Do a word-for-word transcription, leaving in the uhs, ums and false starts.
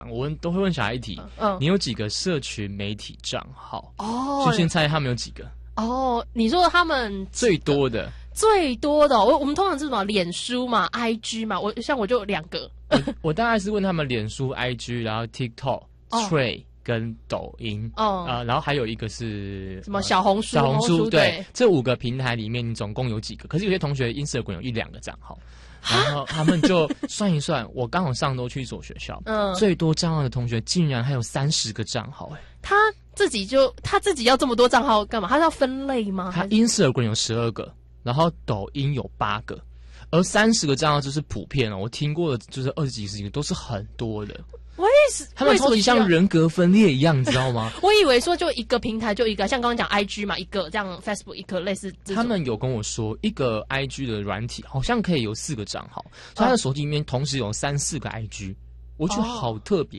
我问都会问小孩一题， 嗯， 你有几个社群媒体账号？ 哦， 就先猜他们有几个？ 哦，你说他们最多的， 最多的、哦，我我们通常是什么？脸书嘛 ，I G 嘛，我像我就有两个。 我我大概是问他们脸书、I G， 然后 TikTok、Tray、哦、跟抖音，哦，呃，然后还有一个是什么小红书？ 小红书，对， 对， 这五个平台里面，你总共有几个？可是有些同学 Instagram 有一两个账号。然后他们就算一算，我刚好上周去一所学校，嗯，最多账号的同学竟然还有三十个账号，哎， 他自己就他自己要这么多账号干嘛？他是要分类吗？ 他 Instagram 有十二个，然后抖音有八个，而三十个账号就是普遍哦，我听过的就是二十几十几个都是很多的。 为什他们超级像人格分裂一样，你知道吗？ 我以为说就一个平台就一个，像刚刚讲 I G 嘛，一个这样 Facebook 一个类似这种。 他们有跟我说，一个 I G 的软体好像可以有四个账号，所以他的手机里面同时有三四个 I G，我觉得好特别。